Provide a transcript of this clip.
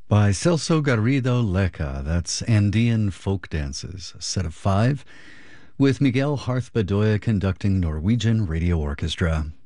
By Celso Garrido Leca. That's Andean Folk Dances, a set of five, with Miguel Harth Bedoya conducting Norwegian Radio Orchestra.